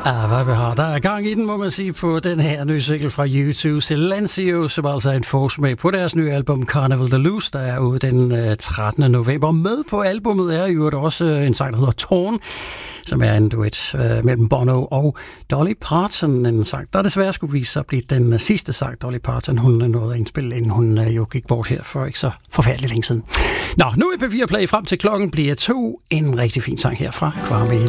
Hvad vi har. Der er gang i den, må man sige, på den her nye single fra U2, Silencio, som altså er en forsmag på deres nye album Carnival Deluxe, der er ude den 13. november. Med på albummet er jo også en sang, der hedder Torn, som er en duet mellem Bono og Dolly Parton. En sang, der desværre skulle vise sig at blive den sidste sang, Dolly Parton hun nåede at indspille, inden hun jo gik bort her for ikke så forfærdeligt længe siden. Nå, nu er P4 Play frem til klokken bliver 2. En rigtig fin sang her fra Kwame